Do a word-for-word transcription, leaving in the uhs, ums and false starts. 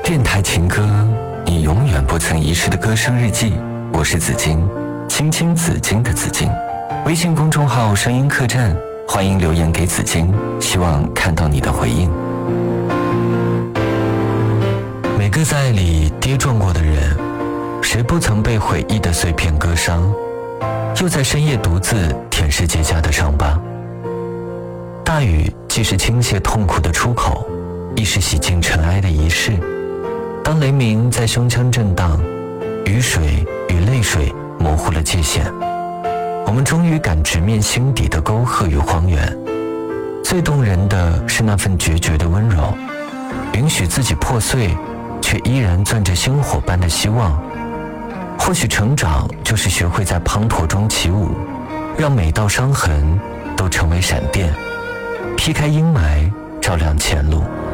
电台情歌，你永远不曾遗失的歌声日记。我是紫金，青青紫金的紫金。微信公众号声音客栈，欢迎留言给紫金，希望看到你的回应。每个在爱里跌撞过的人，谁不曾被回忆的碎片割伤，又在深夜独自舔舐结痂的伤疤。大雨既是倾泻痛苦的出口，亦是洗净尘埃的仪式。当雷鸣在胸腔震荡，雨水与泪水模糊了界限，我们终于敢直面心底的沟壑与荒原。最动人的是那份决绝的温柔，允许自己破碎，却依然攥着星火般的希望。或许成长就是学会在滂沱中起舞，让每道伤痕都成为闪电，劈开阴霾，照亮前路。